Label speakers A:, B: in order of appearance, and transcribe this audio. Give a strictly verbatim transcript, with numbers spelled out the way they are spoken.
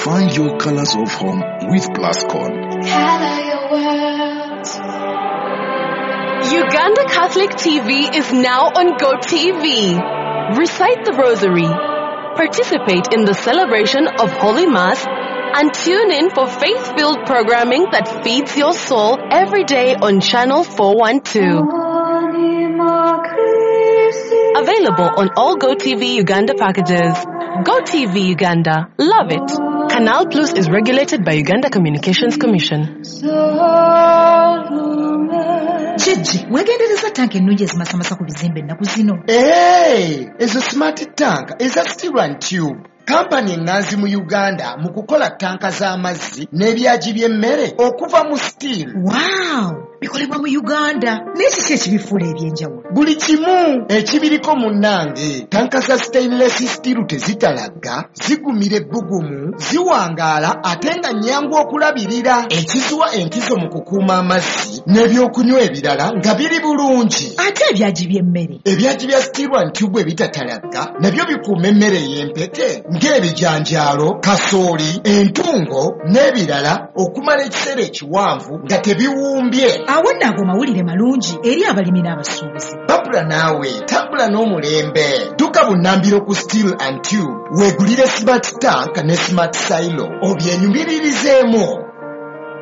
A: Find your colors of home with Plascon.
B: Color your world.
C: Uganda Catholic T V is now on GoTV. Recite the Rosary, participate in the celebration of Holy Mass, and tune in for faith-filled programming that feeds your soul every day on Channel four twelve. Available on all GoTV Uganda packages. GoTV Uganda. Love it. Canal Plus is regulated by Uganda Communications Commission.
D: Chiji, wegendereza tank ennungi ezimasamasa ku bizimbe ennaku zino.
E: Hey, ezo smart tank eza steel and tube. Kampani enganzi mu Uganda mu kukola tanka z'amazzi n'ebyaji by'emmere okuva mu steel.
D: Wow! Bikolebwa mu Uganda. N'ekiki ekibifuula ebyenjawulo?
E: Buli kimu ekibiriko munnange. Tanka za stainless steel tezitalagga, zigumira ebbugumu, ziwangaala ate nga nnyangu okulabirira. Ekizuwa enkizo mu kukuuma amazzi n'ebyokunywa ebirala nga biri bulungi.
D: Ate ebyaji by'emmere?
E: Ebyaji bya steel and tube ebitatalagga nabyo bikuuma emmere y'empeke ng'ebijanjaalo, kasooli, entungo n'ebirala okumala ekiseera ekiwanvu nga tebiwumbye.
D: Awo nno ago mawulire malungi eri abalimi n'abasuubuzi.
E: Babula naawe tambula n'omulembe. Dduka bunnambiro ku steel and tube weegulire smart tank ne smart silo obyenyumiririzeemu.